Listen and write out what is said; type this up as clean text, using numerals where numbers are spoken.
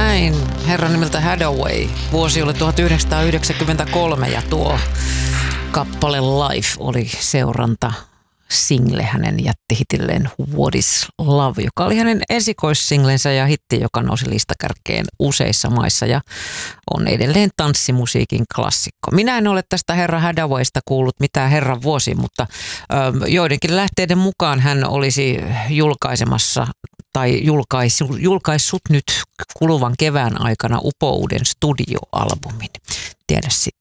näin. Herran nimeltä Hathaway. Vuosi oli 1993 ja tuo kappale Life oli seuranta single hänen jättihitilleen What is Love, joka oli hänen esikoissinglensä ja hitti, joka nousi listakärkeen useissa maissa ja on edelleen tanssimusiikin klassikko. Minä en ole tästä herra Hathawaysta kuullut mitään herran vuosi, mutta joidenkin lähteiden mukaan hän olisi julkaisemassa tai julkaissut nyt kuluvan kevään aikana upouuden studioalbumin. Tiedä